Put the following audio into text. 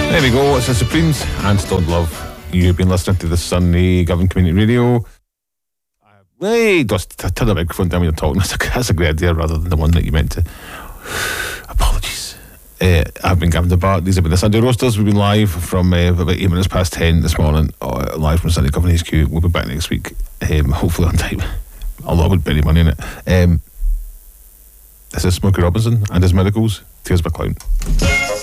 There we go, it's the Supremes and Stone Love. You've been listening to the Sunday Govan Community Radio. Wait, just turn the microphone down when you're talking. That's a great idea rather than the one that you meant to. Apologies. I've been Gavin DeBart. These have been the Sunday Roasters. We've been live from about 8 minutes past 10 this morning, live from Sunday Govan HQ. We'll be back next week, hopefully on time. Although I would bet any money in it. This is Smokey Robinson and his Miracles. Tears of a Clown.